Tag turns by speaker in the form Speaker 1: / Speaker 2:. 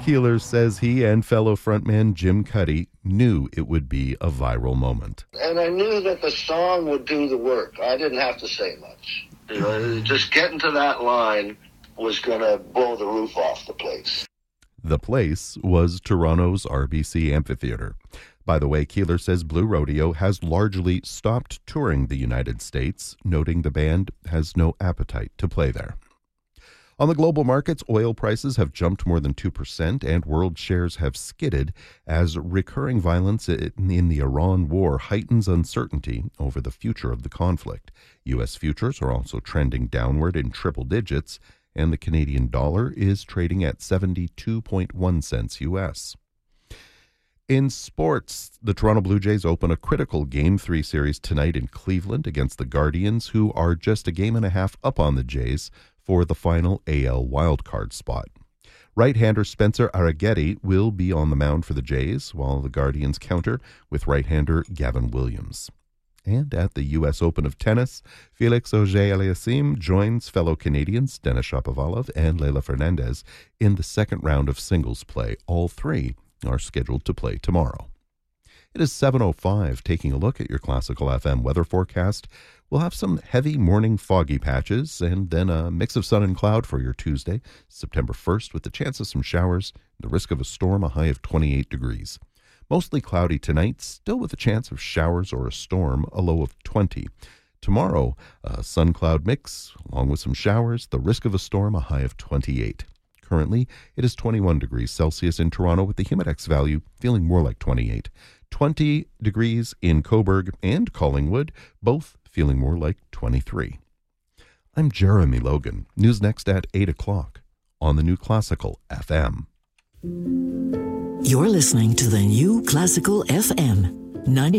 Speaker 1: Keeler says he and fellow frontman Jim Cuddy knew it would be a viral moment.
Speaker 2: And I knew that the song would do the work. I didn't have to say much. Just getting to that line was going to blow the roof off the place.
Speaker 1: The place was Toronto's RBC Amphitheatre. By the way, Keeler says Blue Rodeo has largely stopped touring the United States, noting the band has no appetite to play there. On the global markets, oil prices have jumped more than 2% and world shares have skidded as recurring violence in the Iran war heightens uncertainty over the future of the conflict. U.S. futures are also trending downward in triple digits, and the Canadian dollar is trading at 72.1 cents U.S. In sports, the Toronto Blue Jays open a critical Game 3 series tonight in Cleveland against the Guardians, who are just a game and a half up on the Jays for the final AL wildcard spot. Right-hander Spencer Arrighetti will be on the mound for the Jays, while the Guardians counter with right-hander Gavin Williams. And at the U.S. Open of Tennis, Felix Auger-Aliassime joins fellow Canadians Denis Shapovalov and Leylah Fernandez in the second round of singles play. All three are scheduled to play tomorrow. It is 7:05. Taking a look at your Classical FM weather forecast. We'll have some heavy morning foggy patches and then a mix of sun and cloud for your Tuesday, September 1st, with the chance of some showers, the risk of a storm, a high of 28 degrees. Mostly cloudy tonight, still with a chance of showers or a storm, a low of 20. Tomorrow, a sun-cloud mix, along with some showers, the risk of a storm, a high of 28. Currently, it is 21 degrees Celsius in Toronto with the Humidex value feeling more like 28. 20 degrees in Cobourg and Collingwood, both feeling more like 23. I'm Jeremy Logan. News next at 8 o'clock on the New Classical FM.
Speaker 3: You're listening to the New Classical FM 90.